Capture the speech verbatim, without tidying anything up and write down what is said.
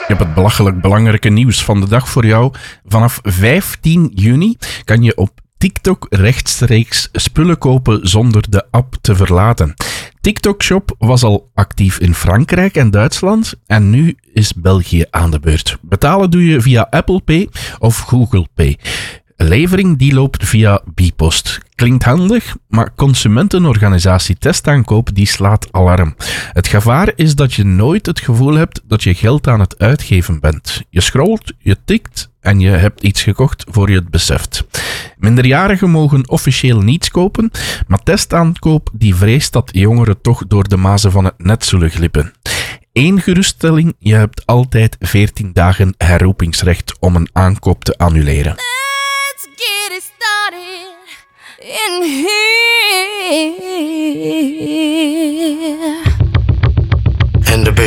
Ik heb het belachelijk belangrijke nieuws van de dag voor jou. Vanaf vijftien juni kan je op TikTok rechtstreeks spullen kopen zonder de app te verlaten. TikTok Shop was al actief in Frankrijk en Duitsland en nu is België aan de beurt. Betalen doe je via Apple Pay of Google Pay. Levering die loopt via Bipost. Klinkt handig, maar consumentenorganisatie Testaankoop die slaat alarm. Het gevaar is dat je nooit het gevoel hebt dat je geld aan het uitgeven bent. Je scrolt, je tikt en je hebt iets gekocht voor je het beseft. Minderjarigen mogen officieel niets kopen, maar Testaankoop die vreest dat jongeren toch door de mazen van het net zullen glippen. Eén geruststelling, je hebt altijd veertien dagen herroepingsrecht om een aankoop te annuleren. Get it started in here.